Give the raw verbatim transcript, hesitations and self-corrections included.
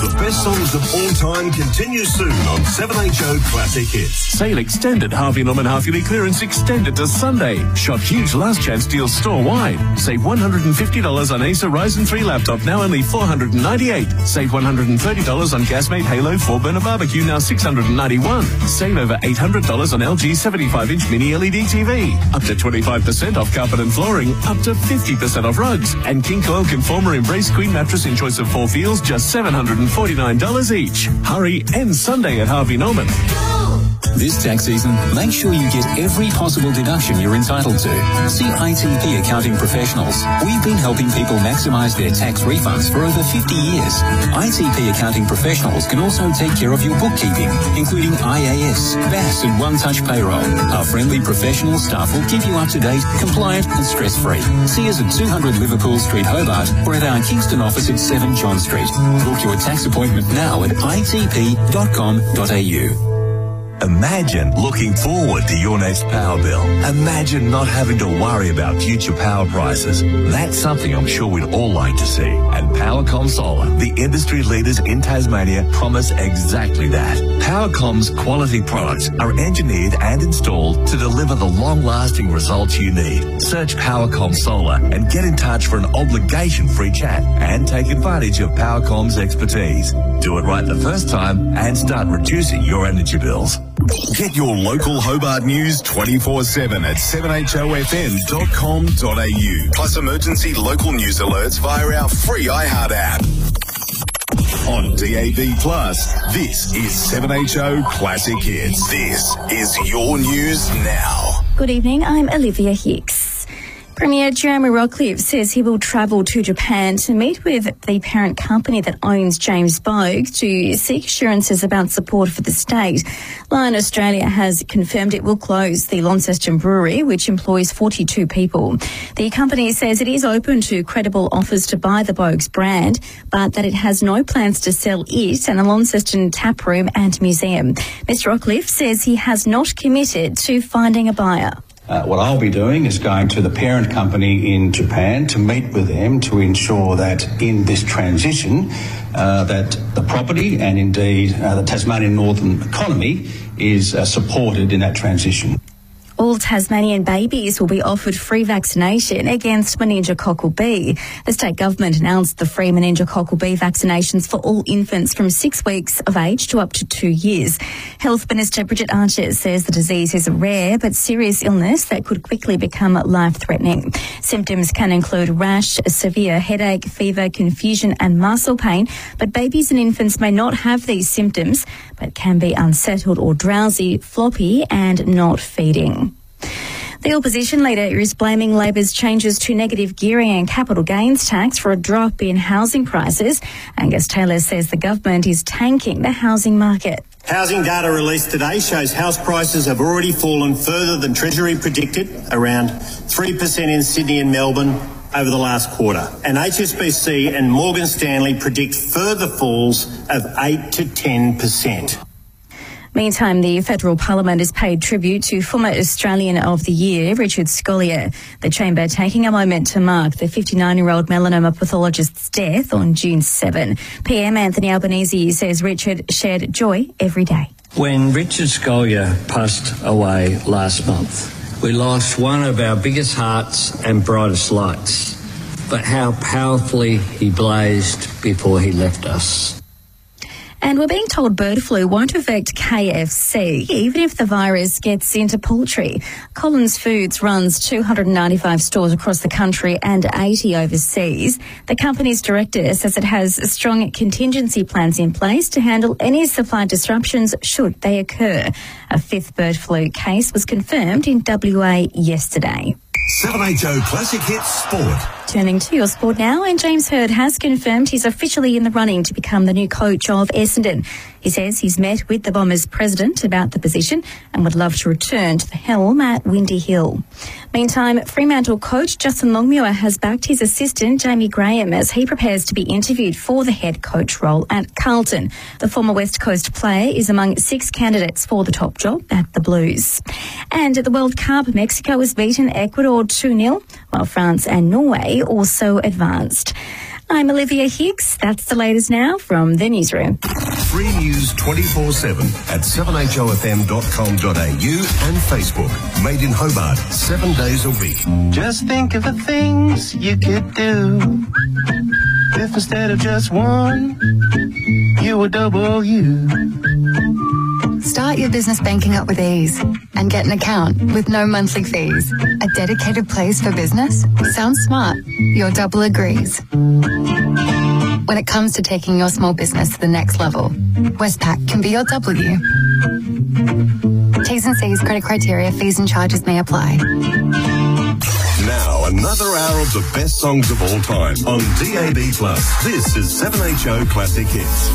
The best songs of all time continue soon on seven H O Classic Hits. Sale extended. Harvey Norman half-yearly clearance extended to Sunday. Shop huge last chance deals store-wide. Save one hundred fifty dollars on Acer Ryzen three laptop, now only four hundred ninety-eight dollars. Save one hundred thirty dollars on Gasmate Halo four-burner barbecue, now six hundred ninety-one dollars. Save over eight hundred dollars on L G seventy-five inch mini L E D T V. Up to twenty-five percent off carpet and flooring. Up to fifty percent off rugs. And King Coil Conformer Embrace Queen mattress in choice of four feels, just seven hundred forty-nine dollars each. Hurry, end Sunday at Harvey Norman. This tax season, make sure you get every possible deduction you're entitled to. See I T P Accounting Professionals. We've been helping people maximise their tax refunds for over fifty years. I T P Accounting Professionals can also take care of your bookkeeping, including I A S, V A S and one-touch payroll. Our friendly professional staff will keep you up to date, compliant and stress-free. See us at two hundred Liverpool Street, Hobart, or at our Kingston office at seven John Street. Book your tax appointment now at I T P dot com dot A U. Imagine looking forward to your next power bill. Imagine not having to worry about future power prices. That's something I'm sure we'd all like to see. And Powercom Solar, the industry leaders in Tasmania, promise exactly that. Powercom's quality products are engineered and installed to deliver the long-lasting results you need. Search Powercom Solar and get in touch for an obligation-free chat and take advantage of Powercom's expertise. Do it right the first time and start reducing your energy bills. Get your local Hobart news twenty-four seven at seven H O F M dot com dot A U. Plus emergency local news alerts via our free iHeart app. On D A B Plus, this is seven H O Classic Hits. This is your news now. Good evening, I'm Olivia Hicks. Premier Jeremy Rockliff says he will travel to Japan to meet with the parent company that owns James Bogue to seek assurances about support for the state. Lion Australia has confirmed it will close the Launceston Brewery, which employs forty-two people. The company says it is open to credible offers to buy the Bogue's brand, but that it has no plans to sell it and the Launceston tap room and museum. Mister Rockliff says he has not committed to finding a buyer. Uh, what I'll be doing is going to the parent company in Japan to meet with them to ensure that in this transition uh, that the property and indeed uh, the Tasmanian Northern economy is uh, supported in that transition. All Tasmanian babies will be offered free vaccination against meningococcal B. The state government announced the free meningococcal B vaccinations for all infants from six weeks of age to up to two years. Health Minister Bridget Archer says the disease is a rare but serious illness that could quickly become life-threatening. Symptoms can include rash, severe headache, fever, confusion and muscle pain, but babies and infants may not have these symptoms but can be unsettled or drowsy, floppy and not feeding. The opposition leader is blaming Labor's changes to negative gearing and capital gains tax for a drop in housing prices. Angus Taylor says the government is tanking the housing market. Housing data released today shows house prices have already fallen further than Treasury predicted, around three percent in Sydney and Melbourne over the last quarter. And H S B C and Morgan Stanley predict further falls of eight to ten percent. Meantime, the Federal Parliament has paid tribute to former Australian of the Year, Richard Scolyer. The Chamber taking a moment to mark the fifty-nine-year-old melanoma pathologist's death on June seventh. P M Anthony Albanese says Richard shared joy every day. When Richard Scolyer passed away last month, we lost one of our biggest hearts and brightest lights. But how powerfully he blazed before he left us. And we're being told bird flu won't affect K F C, even if the virus gets into poultry. Collins Foods runs two hundred ninety-five stores across the country and eighty overseas. The company's director says it has strong contingency plans in place to handle any supply disruptions should they occur. A fifth bird flu case was confirmed in W A yesterday. seven H O Classic Hits Sport. Turning to your sport now, and James Hird has confirmed he's officially in the running to become the new coach of Essendon. He says he's met with the Bombers president about the position and would love to return to the helm at Windy Hill. Meantime, Fremantle coach Justin Longmuir has backed his assistant Jamie Graham as he prepares to be interviewed for the head coach role at Carlton. The former West Coast player is among six candidates for the top job at the Blues. And at the World Cup, Mexico has beaten Ecuador two nil, while France and Norway also advanced. I'm Olivia Hicks. That's the latest now from the newsroom. Free news twenty-four seven at seven h o f m dot com dot a u and Facebook. Made in Hobart, seven days a week. Just think of the things you could do if instead of just one, you were double you. Start your business banking up with ease and get an account with no monthly fees. A dedicated place for business? Sounds smart. Your double agrees. When it comes to taking your small business to the next level, Westpac can be your W. T's and C's, credit criteria, fees and charges may apply. Now, another hour of the best songs of all time on D A B plus. This is seven H O Classic Hits.